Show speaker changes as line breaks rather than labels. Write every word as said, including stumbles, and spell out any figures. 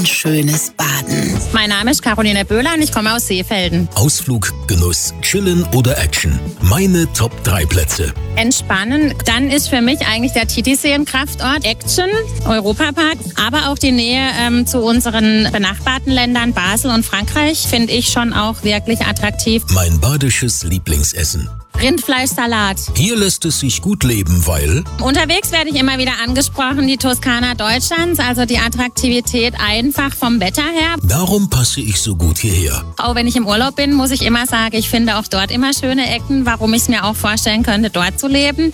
Schönes Baden.
Mein Name ist Caroline Böhler und ich komme aus Seefelden.
Ausflug, Genuss, Chillen oder Action. Meine Top drei Plätze.
Entspannen, dann ist für mich eigentlich der Titisee ein Kraftort. Action, Europapark, aber auch die Nähe ähm, zu unseren benachbarten Ländern Basel und Frankreich finde ich schon auch wirklich attraktiv.
Mein badisches Lieblingsessen.
Rindfleischsalat.
Hier lässt es sich gut leben, weil...
Unterwegs werde ich immer wieder angesprochen, die Toskana Deutschlands, also die Attraktivität einfach vom Wetter her.
Darum passe ich so gut hierher.
Auch wenn ich im Urlaub bin, muss ich immer sagen, ich finde auch dort immer schöne Ecken, warum ich es mir auch vorstellen könnte, dort zu leben.